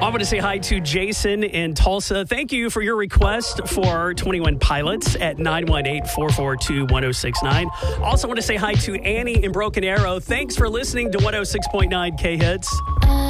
I want to say hi to Jason in Tulsa. Thank you for your request for 21 Pilots at 918-442-1069. Also want to say hi to Annie in Broken Arrow. Thanks for listening to 106.9 K-Hits.